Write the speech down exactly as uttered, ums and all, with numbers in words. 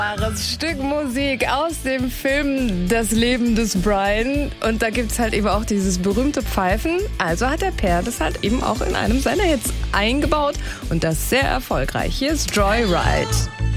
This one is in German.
Wunderbares Stück Musik aus dem Film Das Leben des Brian. Und da gibt es halt eben auch dieses berühmte Pfeifen. Also hat der Per das halt eben auch in einem seiner Hits eingebaut. Und das sehr erfolgreich. Hier ist Joyride.